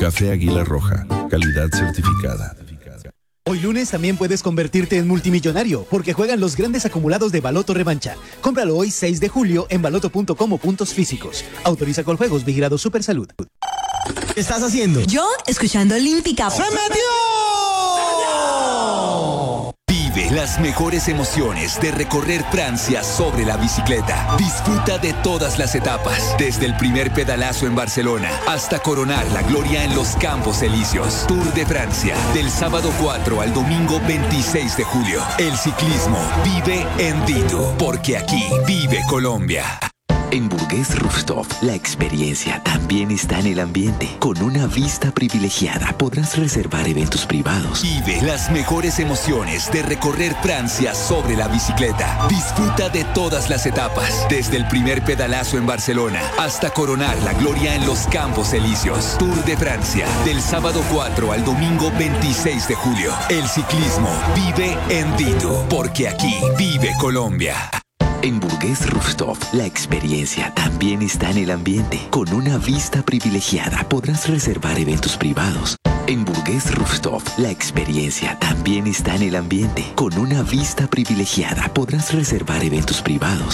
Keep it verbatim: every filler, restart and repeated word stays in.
Café Águila Roja, calidad certificada. Hoy lunes también puedes convertirte en multimillonario porque juegan los grandes acumulados de Baloto Revancha. Cómpralo hoy seis de julio en baloto punto com o puntos físicos. Autoriza con juegos, vigilado Supersalud. ¿Qué estás haciendo? Yo, escuchando Olímpica. ¡Se metió! Vive las mejores emociones de recorrer Francia sobre la bicicleta. Disfruta de todas las etapas, desde el primer pedalazo en Barcelona hasta coronar la gloria en los Campos Elíseos. Tour de Francia, del sábado cuatro al domingo veintiséis de julio. El ciclismo vive en Dito, porque aquí vive Colombia. En Burgués Rooftop, la experiencia también está en el ambiente. Con una vista privilegiada podrás reservar eventos privados. Vive las mejores emociones de recorrer Francia sobre la bicicleta. Disfruta de todas las etapas, desde el primer pedalazo en Barcelona hasta coronar la gloria en los Campos Elíseos. Tour de Francia, del sábado cuatro al domingo veintiséis de julio. El ciclismo vive en Dito, porque aquí vive Colombia. En Burgués Rooftop, la experiencia también está en el ambiente. Con una vista privilegiada podrás reservar eventos privados. En Burgués Rooftop, la experiencia también está en el ambiente. Con una vista privilegiada podrás reservar eventos privados.